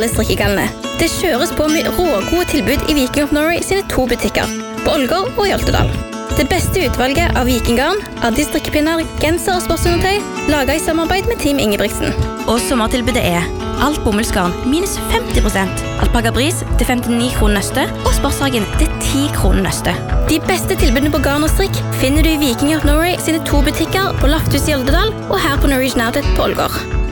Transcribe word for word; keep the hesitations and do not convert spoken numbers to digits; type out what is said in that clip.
alle strikkegallene. Det kjøres på med rågode tilbud i Viking of Norway sine to butikker, på Ålgård og i Oltedal. Det beste utvalget av vikinggarn, Addi strikkepinner, genser og sportsundertøy, laget i samarbeid med Team Ingebrigtsen. Og sommertilbudet er alt bomullsgarn minus femti prosent, alpaga bris til femtini kroner nøste, og sportshagen til ti kroner nøste. De beste tilbudene på garn og strikk finner du i Viking of Norway sine to butikker på Lafthus i Oltedal og her på Norwegian Outlet på Ålgård.